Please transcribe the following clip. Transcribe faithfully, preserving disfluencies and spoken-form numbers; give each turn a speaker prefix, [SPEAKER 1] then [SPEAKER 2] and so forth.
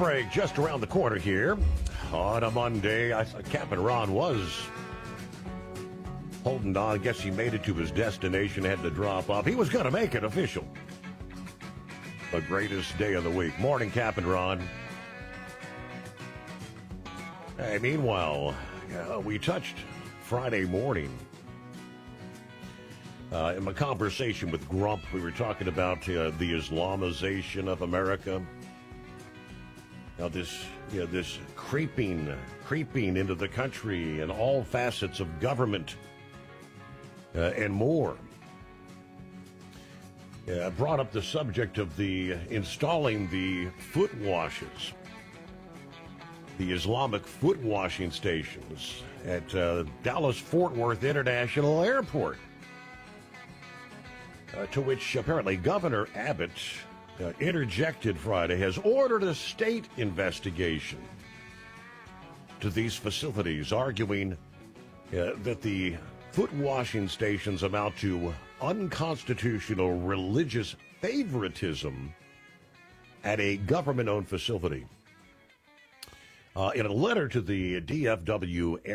[SPEAKER 1] break just around the corner here. On a Monday, I thought Captain Ron was holding on. I guess he made it to his destination, had to drop off. He was going to make it official. The greatest day of the week. Morning, Captain Ron. Hey, meanwhile, uh, we touched Friday morning. Uh, in my conversation with Grump, we were talking about uh, the Islamization of America. Now, this, you know, this creeping, creeping into the country and all facets of government uh, and more. Uh, brought up the subject of the installing the foot washes, the Islamic foot washing stations at uh, Dallas-Fort Worth International Airport. Uh, to which apparently Governor Abbott uh, interjected Friday, has ordered a state investigation to these facilities, arguing uh, that the foot washing stations amount to unconstitutional religious favoritism at a government-owned facility. Uh, in a letter to the D F W